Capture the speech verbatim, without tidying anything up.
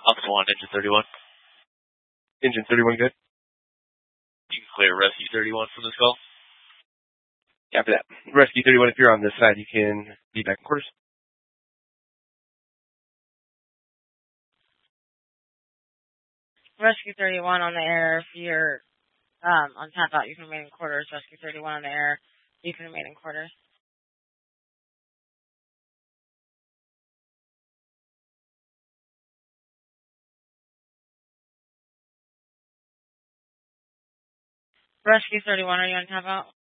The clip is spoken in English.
Octa one, Engine thirty-one. Engine thirty-one good? You can clear Rescue thirty-one from this call. After that. Rescue thirty-one, if you're on this side, you can be back in quarters. Rescue thirty-one on the air. If you're um, on tap out, you can remain in quarters. Rescue thirty-one on the air. You can remain in quarters. Rescue thirty-one, are you on tap out?